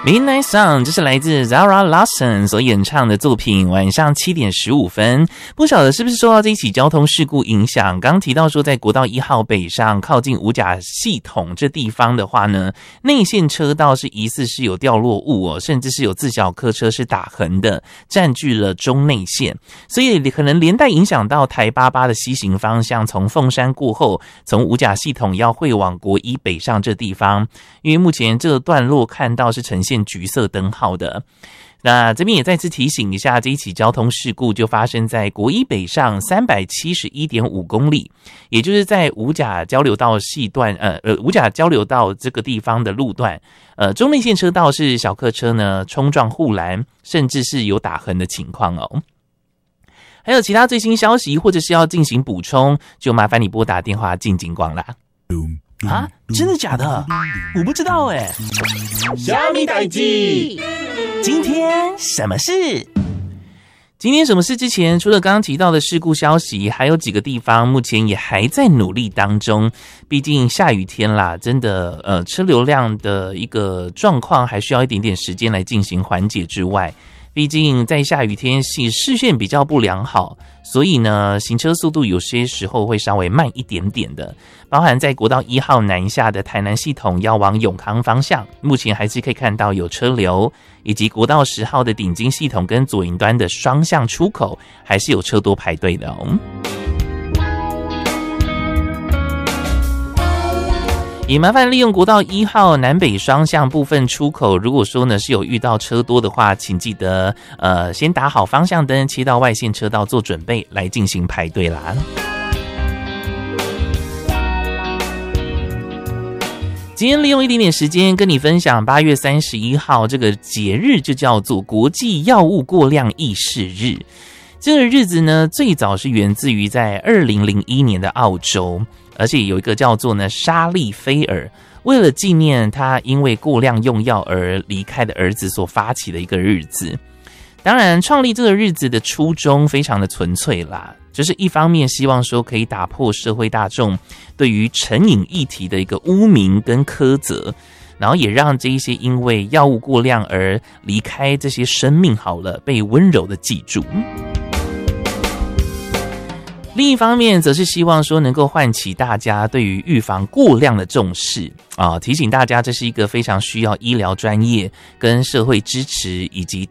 Midnight Song， 这是来自 Zara Larsson 所演唱的作品。晚上7点15分，不晓得是不是受到这一起交通事故影响？刚提到说，在国道1号北上靠近五甲系统这地方的话呢，内线车道是疑似是有掉落物哦，甚至是有自小客车是打横的，占据了中内线，所以可能连带影响到台88的西行方向，从凤山过后，从五甲系统要会往国一北上这地方，因为目前这个段落看到是呈现橘色灯号的。那这边也再次提醒一下，这一起交通事故就发生在国一北上 371.5 公里，也就是在五甲交流道系段五甲交流道这个地方的路段，中内线车道是小客车呢冲撞护栏，甚至是有打横的情况哦。还有其他最新消息或者是要进行补充，就麻烦你拨打电话进警广啦。啊，真的假的？我不知道欸。 虾米代志？ 今天什么事？今天什么事之前，除了刚刚提到的事故消息，还有几个地方目前也还在努力当中。毕竟下雨天啦，真的车流量的一个状况还需要一点点时间来进行缓解之外，毕竟在下雨天视线比较不良好，所以呢行车速度有些时候会稍微慢一点点的。包含在国道1号南下的台南系统要往永康方向，目前还是可以看到有车流，以及国道10号的顶金系统跟左营端的双向出口还是有车多排队的哦。也麻烦利用国道1号南北双向部分出口，如果说呢是有遇到车多的话，请记得先打好方向灯，切到外线车道做准备来进行排队啦。今天利用一点点时间跟你分享8月31号这个节日，就叫做国际药物过量意识日。这个日子呢，最早是源自于在2001年的澳洲，而且有一个叫做呢莎莉菲尔，为了纪念他因为过量用药而离开的儿子所发起的一个日子。当然，创立这个日子的初衷非常的纯粹啦，就是一方面希望说可以打破社会大众对于成瘾议题的一个污名跟苛责，然后也让这一些因为药物过量而离开这些生命好了被温柔的记住。另一方面则是希望说能够唤起大家对于预防过量的重视提醒大家这是一个非常需要医疗专业跟社会支持以及